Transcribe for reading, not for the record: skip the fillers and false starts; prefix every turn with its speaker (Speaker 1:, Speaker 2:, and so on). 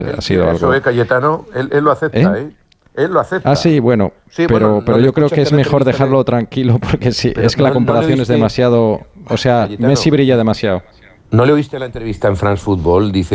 Speaker 1: ha sido algo...
Speaker 2: Eso, Cayetano, él lo acepta, ¿eh? Él lo acepta.
Speaker 1: Ah, sí, bueno,
Speaker 2: sí,
Speaker 1: pero
Speaker 2: no
Speaker 1: yo creo que es mejor
Speaker 2: de...
Speaker 1: dejarlo tranquilo, porque sí, es que la comparación es demasiado... O sea,
Speaker 2: Cayetano,
Speaker 1: Messi brilla demasiado.
Speaker 2: ¿no le oíste la entrevista en France Football? Dice